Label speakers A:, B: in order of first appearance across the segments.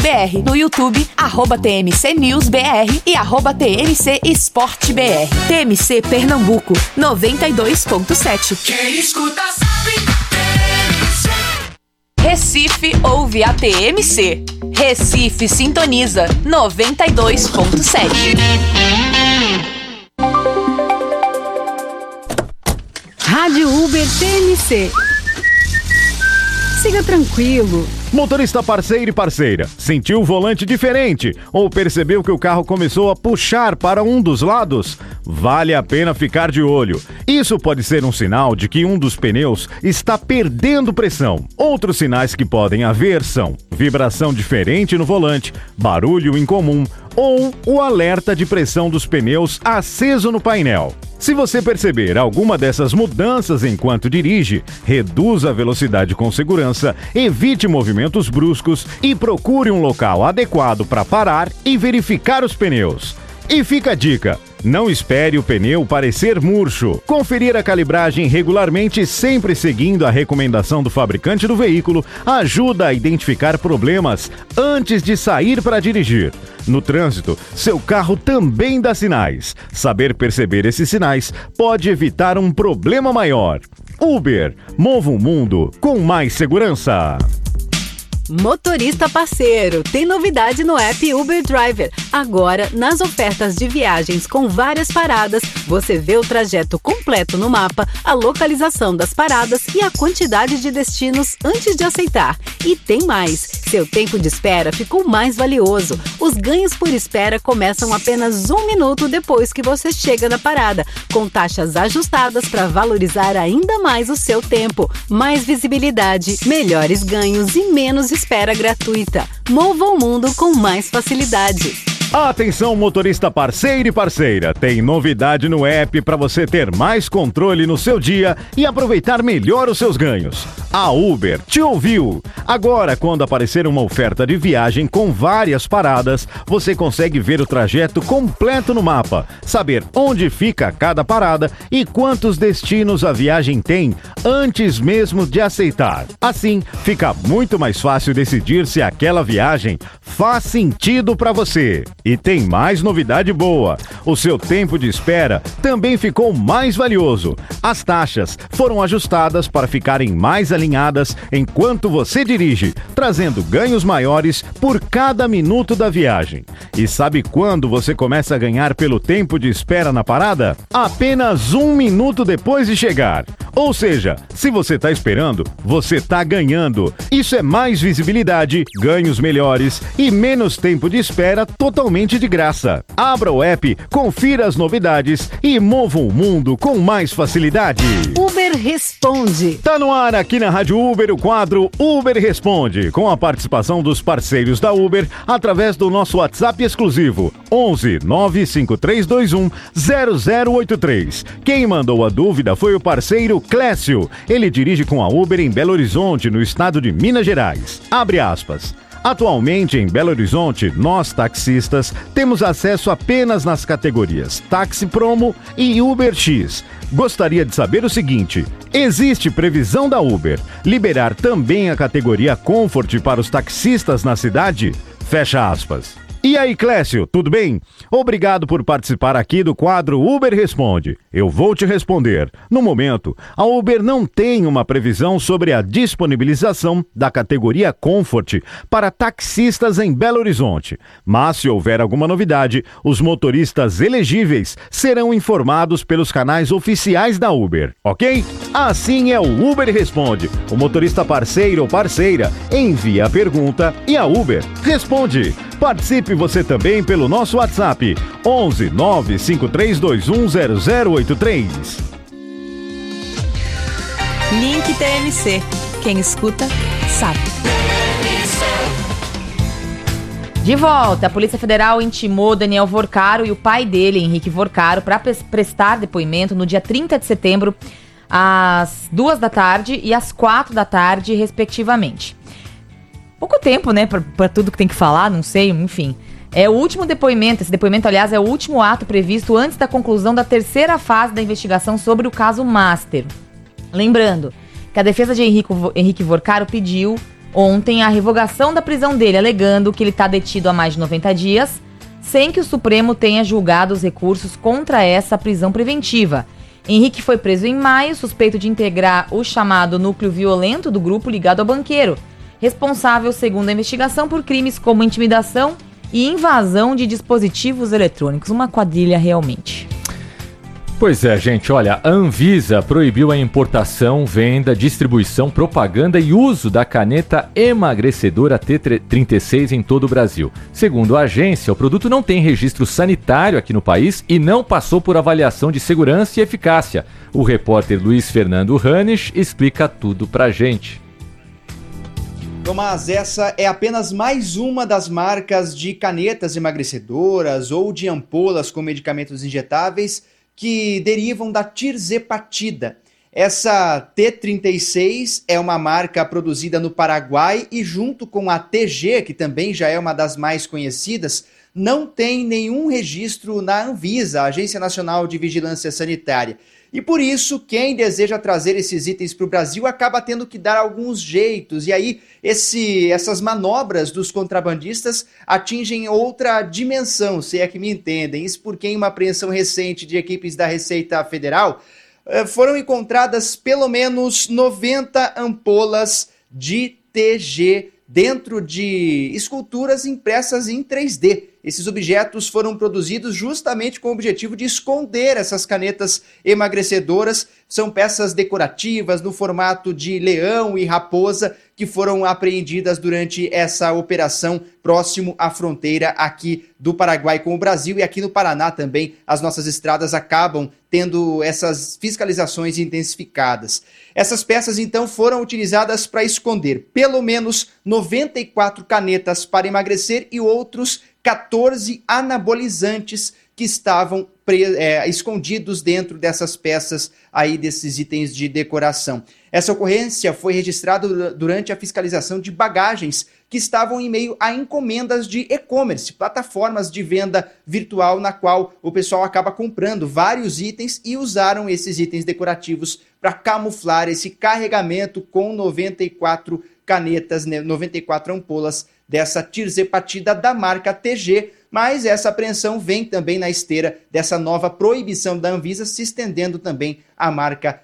A: TMC_BR. No YouTube, @TMC News BR e @TMC Esporte BR. TMC Pernambuco, 92.7.
B: Quem escuta sabe, TMC.
A: Recife ouve a TMC. Recife sintoniza 92.7.
C: Rádio Uber TMC. Siga tranquilo.
D: Motorista parceiro e parceira, sentiu o volante diferente ou percebeu que o carro começou a puxar para um dos lados? Vale a pena ficar de olho. Isso pode ser um sinal de que um dos pneus está perdendo pressão. Outros sinais que podem haver são vibração diferente no volante, barulho incomum ou o alerta de pressão dos pneus aceso no painel. Se você perceber alguma dessas mudanças enquanto dirige, reduza a velocidade com segurança, evite movimentos bruscos e procure um local adequado para parar e verificar os pneus. E fica a dica: não espere o pneu parecer murcho. Conferir a calibragem regularmente, sempre seguindo a recomendação do fabricante do veículo, ajuda a identificar problemas antes de sair para dirigir. No trânsito, seu carro também dá sinais. Saber perceber esses sinais pode evitar um problema maior. Uber, mova o mundo com mais segurança.
C: Motorista parceiro, tem novidade no app Uber Driver. Agora, nas ofertas de viagens com várias paradas, você vê o trajeto completo no mapa, a localização das paradas e a quantidade de destinos antes de aceitar. E tem mais, seu tempo de espera ficou mais valioso. Os ganhos por espera começam apenas 1 minuto depois que você chega na parada, com taxas ajustadas para valorizar ainda mais o seu tempo. Mais visibilidade, melhores ganhos e menos espera gratuita. Mova o mundo com mais facilidade.
D: Atenção, motorista parceiro e parceira, tem novidade no app para você ter mais controle no seu dia e aproveitar melhor os seus ganhos. A Uber te ouviu! Agora, quando aparecer uma oferta de viagem com várias paradas, você consegue ver o trajeto completo no mapa, saber onde fica cada parada e quantos destinos a viagem tem antes mesmo de aceitar. Assim, fica muito mais fácil decidir se aquela viagem faz sentido para você. E tem mais novidade boa. O seu tempo de espera também ficou mais valioso. As taxas foram ajustadas para ficarem mais alinhadas enquanto você dirige, trazendo ganhos maiores por cada minuto da viagem. E sabe quando você começa a ganhar pelo tempo de espera na parada? Apenas 1 minuto depois de chegar. Ou seja, se você está esperando, você está ganhando. Isso é mais visibilidade, ganhos melhores e menos tempo de espera totalmente de graça. Abra o app, confira as novidades e mova o mundo com mais facilidade.
C: Uber Responde.
D: Tá no ar aqui na Rádio Uber o quadro Uber Responde, com a participação dos parceiros da Uber através do nosso WhatsApp exclusivo 11 95321 0083. Quem mandou a dúvida foi o parceiro Clécio. Ele dirige com a Uber em Belo Horizonte, no estado de Minas Gerais. Abre aspas. Atualmente, em Belo Horizonte, nós taxistas temos acesso apenas nas categorias Táxi Promo e Uber X. Gostaria de saber o seguinte: existe previsão da Uber liberar também a categoria Comfort para os taxistas na cidade? Fecha aspas. E aí, Clécio, tudo bem? Obrigado por participar aqui do quadro Uber Responde. Eu vou te responder. No momento, a Uber não tem uma previsão sobre a disponibilização da categoria Comfort para taxistas em Belo Horizonte. Mas, se houver alguma novidade, os motoristas elegíveis serão informados pelos canais oficiais da Uber, ok? Assim é o Uber Responde. O motorista parceiro ou parceira envia a pergunta e a Uber responde. Participe você também pelo nosso WhatsApp 11 95321 0083.
A: Link TMC. Quem escuta, sabe. De volta, a Polícia Federal intimou Daniel Vorcaro e o pai dele, Henrique Vorcaro, para prestar depoimento no dia 30 de setembro, às 2 da tarde e às 4 da tarde, respectivamente. Pouco tempo, né, pra tudo que tem que falar, não sei, enfim. É o último depoimento, esse depoimento, aliás, é o último ato previsto antes da conclusão da terceira fase da investigação sobre o caso Master. Lembrando que a defesa de Henrique Vorcaro pediu ontem a revogação da prisão dele, alegando que ele está detido há mais de 90 dias, sem que o Supremo tenha julgado os recursos contra essa prisão preventiva. Henrique foi preso em maio, suspeito de integrar o chamado núcleo violento do grupo ligado ao banqueiro, responsável, segundo a investigação, por crimes como intimidação e invasão de dispositivos eletrônicos. Uma quadrilha realmente.
E: Pois é, gente, olha, a Anvisa proibiu a importação, venda, distribuição, propaganda e uso da caneta emagrecedora T36 em todo o Brasil. Segundo a agência, o produto não tem registro sanitário aqui no país e não passou por avaliação de segurança e eficácia. O repórter Luiz Fernando Ranes explica tudo pra gente.
F: Tomás, essa é apenas mais uma das marcas de canetas emagrecedoras ou de ampolas com medicamentos injetáveis que derivam da tirzepatida. Essa T36 é uma marca produzida no Paraguai e junto com a TG, que também já é uma das mais conhecidas, não tem nenhum registro na Anvisa, a Agência Nacional de Vigilância Sanitária. E por isso, quem deseja trazer esses itens para o Brasil acaba tendo que dar alguns jeitos. E aí, essas manobras dos contrabandistas atingem outra dimensão, se é que me entendem. Isso porque em uma apreensão recente de equipes da Receita Federal, foram encontradas pelo menos 90 ampolas de TG dentro de esculturas impressas em 3D. Esses objetos foram produzidos justamente com o objetivo de esconder essas canetas emagrecedoras. São peças decorativas no formato de leão e raposa que foram apreendidas durante essa operação próximo à fronteira aqui do Paraguai com o Brasil. E aqui no Paraná também as nossas estradas acabam tendo essas fiscalizações intensificadas. Essas peças então foram utilizadas para esconder pelo menos 94 canetas para emagrecer e outros 14 anabolizantes que estavam escondidos dentro dessas peças aí, desses itens de decoração. Essa ocorrência foi registrada durante a fiscalização de bagagens que estavam em meio a encomendas de e-commerce, plataformas de venda virtual na qual o pessoal acaba comprando vários itens e usaram esses itens decorativos para camuflar esse carregamento com 94 canetas, 94 ampolas dessa tirzepatida da marca TG, mas essa apreensão vem também na esteira dessa nova proibição da Anvisa, se estendendo também à marca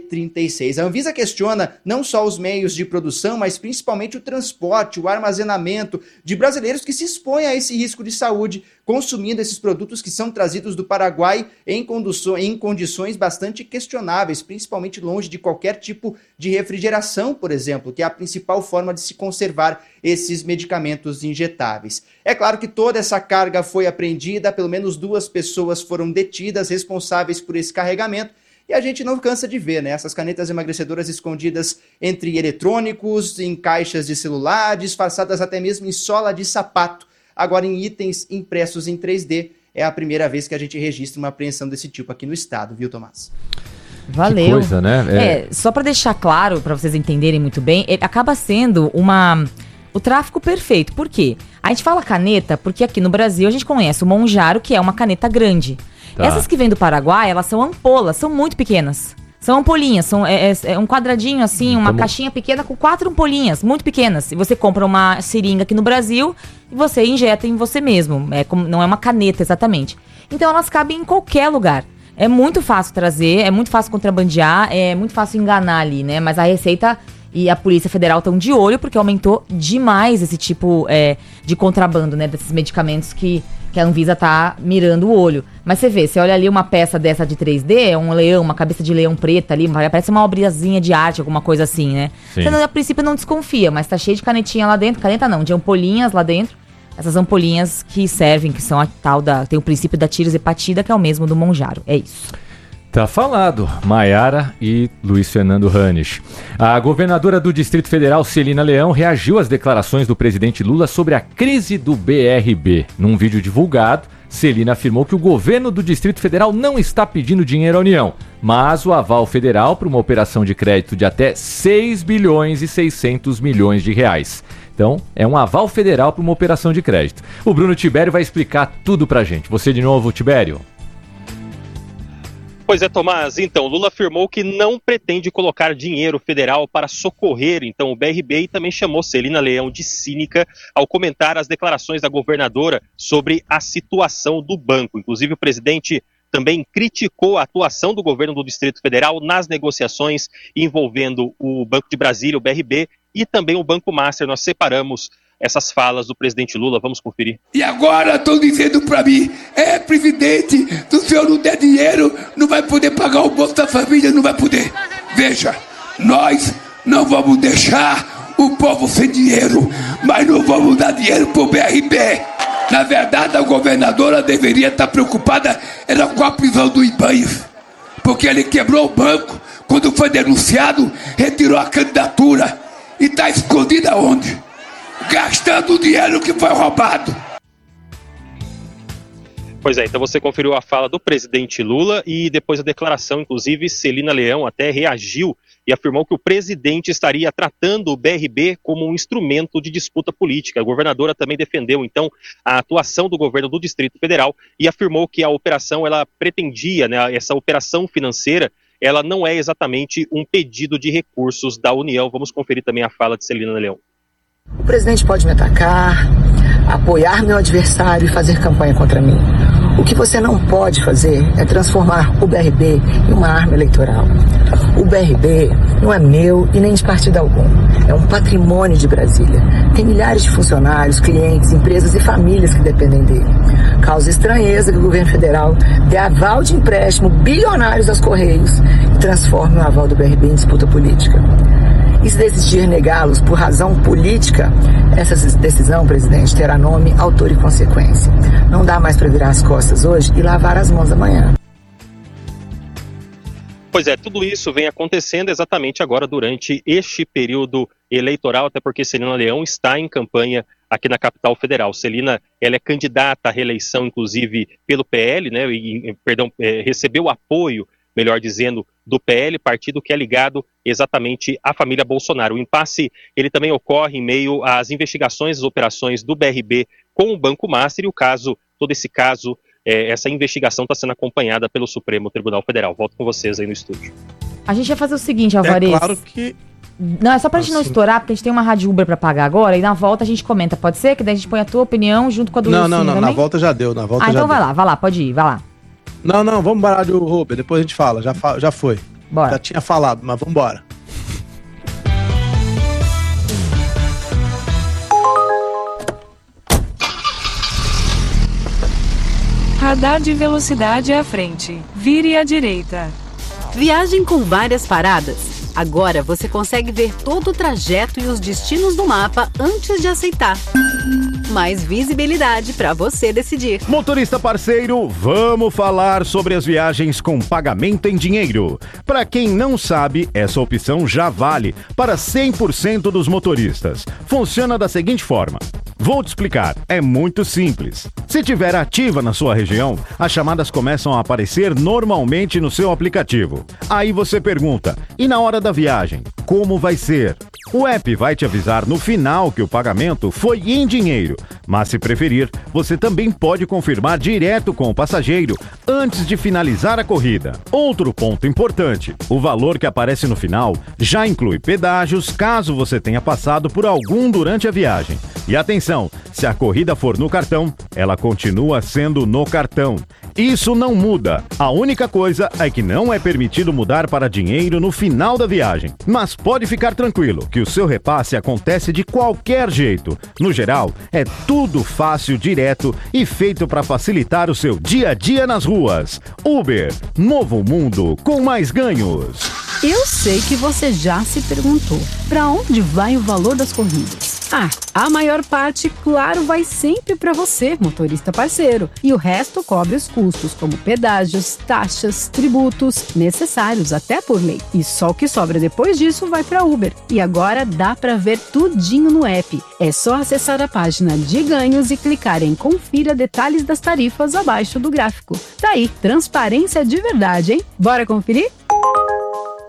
F: T36. A Anvisa questiona não só os meios de produção, mas principalmente o transporte, o armazenamento de brasileiros que se expõem a esse risco de saúde consumindo esses produtos que são trazidos do Paraguai em condições bastante questionáveis, principalmente longe de qualquer tipo de refrigeração, por exemplo, que é a principal forma de se conservar esses medicamentos injetáveis. É claro que toda essa carga foi apreendida, pelo menos 2 pessoas foram detidas responsáveis por esse carregamento. E a gente não cansa de ver, né? Essas canetas emagrecedoras escondidas entre eletrônicos, em caixas de celular, disfarçadas até mesmo em sola de sapato. Agora, em itens impressos em 3D, é a primeira vez que a gente registra uma apreensão desse tipo aqui no estado, viu, Tomás?
A: Valeu.
E: Que coisa, né?
A: Só para deixar claro, para vocês entenderem muito bem, acaba sendo o tráfico perfeito. Por quê? A gente fala caneta porque aqui no Brasil a gente conhece o Monjaro, que é uma caneta grande. Tá. Essas que vêm do Paraguai, elas são ampolas, são muito pequenas. São ampolinhas, é um quadradinho assim, uma caixinha pequena com 4 ampolinhas, muito pequenas. E você compra uma seringa aqui no Brasil e você injeta em você mesmo. Não é uma caneta exatamente. Então elas cabem em qualquer lugar. É muito fácil trazer, é muito fácil contrabandear, é muito fácil enganar ali, né? Mas a Receita e a Polícia Federal estão de olho porque aumentou demais esse tipo de contrabando, né? Desses medicamentos que a Anvisa tá mirando o olho. Mas você olha ali uma peça dessa de 3D, é um leão, uma cabeça de leão preta ali, parece uma obrazinha de arte, alguma coisa assim, né? Sim. Você a princípio não desconfia, mas tá cheio de canetinha lá dentro, caneta não, de ampolinhas lá dentro. Essas ampolinhas que servem, que são a tal tem o princípio da tirzepatida, que é o mesmo do Monjaro, é isso.
E: Tá falado, Maiara e Luiz Fernando Ranes. A governadora do Distrito Federal, Celina Leão, reagiu às declarações do presidente Lula sobre a crise do BRB. Num vídeo divulgado, Celina afirmou que o governo do Distrito Federal não está pedindo dinheiro à União, mas o aval federal para uma operação de crédito de até 6 bilhões e 600 milhões de reais. Então, é um aval federal para uma operação de crédito. O Bruno Tibério vai explicar tudo pra gente. Você de novo, Tibério.
G: Pois é, Tomás. Então, Lula afirmou que não pretende colocar dinheiro federal para socorrer, então, o BRB, e também chamou Celina Leão de cínica ao comentar as declarações da governadora sobre a situação do banco. Inclusive, o presidente também criticou a atuação do governo do Distrito Federal nas negociações envolvendo o Banco de Brasília, o BRB, e também o Banco Master. Nós separamos essas falas do presidente Lula, vamos conferir.
H: E agora estão dizendo para mim, presidente, se o senhor não der dinheiro, não vai poder pagar o Bolsa da Família, não vai poder. Veja, nós não vamos deixar o povo sem dinheiro, mas não vamos dar dinheiro pro BRB. Na verdade, a governadora deveria estar preocupada era com a prisão do Ibanez, porque ele quebrou o banco, quando foi denunciado, retirou a candidatura e está escondido aonde? Gastando o dinheiro que foi roubado.
G: Pois é, então você conferiu a fala do presidente Lula e depois a declaração, inclusive, Celina Leão até reagiu e afirmou que o presidente estaria tratando o BRB como um instrumento de disputa política. A governadora também defendeu, então, a atuação do governo do Distrito Federal e afirmou que a operação, ela pretendia, né, essa operação financeira, ela não é exatamente um pedido de recursos da União. Vamos conferir também a fala de Celina Leão.
I: O presidente pode me atacar, apoiar meu adversário e fazer campanha contra mim. O que você não pode fazer é transformar o BRB em uma arma eleitoral. O BRB não é meu e nem de partido algum. É um patrimônio de Brasília. Tem milhares de funcionários, clientes, empresas e famílias que dependem dele. Causa estranheza que o governo federal dê aval de empréstimo bilionários aos Correios e transforme o aval do BRB em disputa política. E se decidir negá-los por razão política, essa decisão, presidente, terá nome, autor e consequência. Não dá mais para virar as costas hoje e lavar as mãos amanhã.
G: Pois é, tudo isso vem acontecendo exatamente agora durante este período eleitoral, até porque Celina Leão está em campanha aqui na capital federal. Celina, ela é candidata à reeleição, inclusive, pelo PL, né? Recebeu apoio, melhor dizendo, do PL, partido que é ligado exatamente à família Bolsonaro. O impasse, ele também ocorre em meio às investigações, às operações do BRB com o Banco Master, e todo esse caso, essa investigação está sendo acompanhada pelo Supremo Tribunal Federal. Volto com vocês aí no estúdio.
A: A gente vai fazer o seguinte, Alvarez.
J: É claro que...
A: Não, é só pra gente não estourar, porque a gente tem uma rádio Uber pra pagar agora, e na volta a gente comenta, pode ser? Que daí a gente põe a tua opinião junto com a do Lucinho
J: Não,
A: também?
J: na volta já deu,
A: então vai lá, pode ir, vai lá.
J: Não, vamos parar de Uber, depois a gente fala, já foi.
A: Bora.
J: Já tinha falado, mas vamos embora.
K: Radar de velocidade à frente. Vire à direita.
C: Viagem com várias paradas. Agora você consegue ver todo o trajeto e os destinos do mapa antes de aceitar. Mais visibilidade para você decidir.
D: Motorista parceiro, vamos falar sobre as viagens com pagamento em dinheiro. Para quem não sabe, essa opção já vale para 100% dos motoristas. Funciona da seguinte forma. Vou te explicar, é muito simples. Se tiver ativa na sua região, as chamadas começam a aparecer normalmente no seu aplicativo. Aí você pergunta, e na hora da viagem, como vai ser? O app vai te avisar no final que o pagamento foi em dinheiro, mas se preferir, você também pode confirmar direto com o passageiro antes de finalizar a corrida. Outro ponto importante, o valor que aparece no final já inclui pedágios caso você tenha passado por algum durante a viagem. E atenção, se a corrida for no cartão, ela continua sendo no cartão. Isso não muda. A única coisa é que não é permitido mudar para dinheiro no final da viagem. Mas pode ficar tranquilo que o seu repasse acontece de qualquer jeito. No geral, é tudo fácil, direto e feito para facilitar o seu dia a dia nas ruas. Uber, novo mundo com mais ganhos.
C: Eu sei que você já se perguntou, para onde vai o valor das corridas? A maior parte, claro, vai sempre para você, motorista parceiro. E o resto cobre os custos, como pedágios, taxas, tributos, necessários até por lei. E só o que sobra depois disso vai para Uber. E agora dá para ver tudinho no app. É só acessar a página de ganhos e clicar em Confira detalhes das tarifas abaixo do gráfico. Tá aí, transparência de verdade, hein? Bora conferir?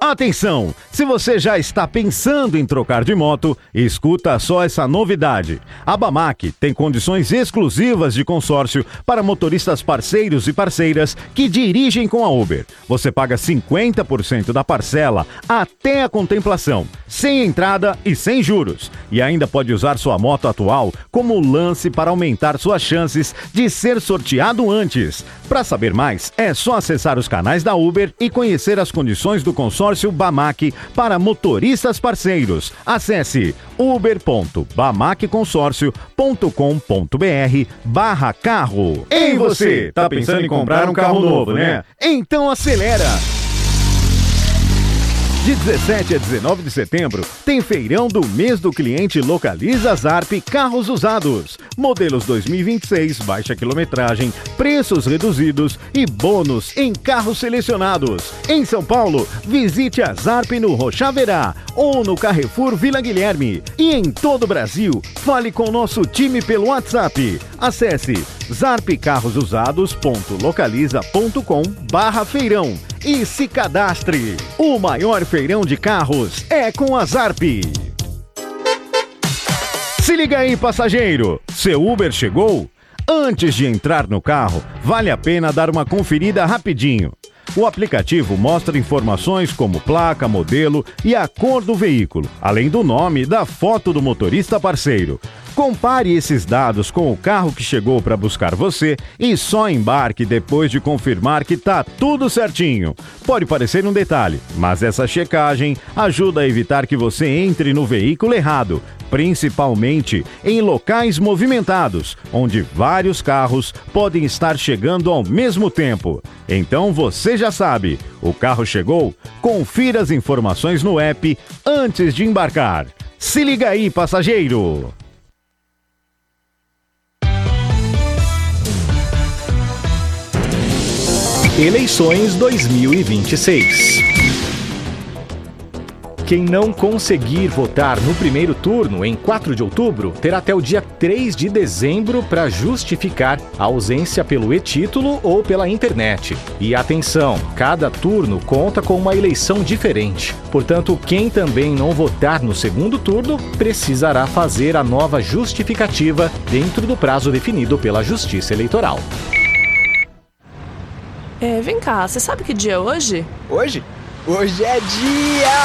D: Atenção! Se você já está pensando em trocar de moto, escuta só essa novidade. A Bamac tem condições exclusivas de consórcio para motoristas parceiros e parceiras que dirigem com a Uber. Você paga 50% da parcela até a contemplação, sem entrada e sem juros. E ainda pode usar sua moto atual como lance para aumentar suas chances de ser sorteado antes. Para saber mais, é só acessar os canais da Uber e conhecer as condições do consórcio Bamac para motoristas parceiros. Acesse uber.bamacconsorcio.com.br/carro. Ei você, tá pensando em comprar um carro novo, né? Então acelera! De 17 a 19 de setembro, tem feirão do mês do cliente Localiza Zarp Carros Usados. Modelos 2026, baixa quilometragem, preços reduzidos e bônus em carros selecionados. Em São Paulo, visite a Zarp no Rochaverá ou no Carrefour Vila Guilherme. E em todo o Brasil, fale com o nosso time pelo WhatsApp. Acesse zarpcarrosUsados.localiza.com/feirão e se cadastre. O maior feirão de carros é com a Zarp. Se liga aí, passageiro. Seu Uber chegou? Antes de entrar no carro, vale a pena dar uma conferida rapidinho. O aplicativo mostra informações como placa, modelo e a cor do veículo, além do nome e da foto do motorista parceiro. Compare esses dados com o carro que chegou para buscar você e só embarque depois de confirmar que tá tudo certinho. Pode parecer um detalhe, mas essa checagem ajuda a evitar que você entre no veículo errado, principalmente em locais movimentados, onde vários carros podem estar chegando ao mesmo tempo. Então você já sabe, o carro chegou? Confira as informações no app antes de embarcar. Se liga aí, passageiro!
L: Eleições 2026. Quem não conseguir votar no primeiro turno, em 4 de outubro, terá até o dia 3 de dezembro para justificar a ausência pelo e-título ou pela internet. E atenção, cada turno conta com uma eleição diferente. Portanto, quem também não votar no segundo turno precisará fazer a nova justificativa dentro do prazo definido pela Justiça Eleitoral.
M: Vem cá, você sabe que dia é hoje?
N: Hoje? Hoje é dia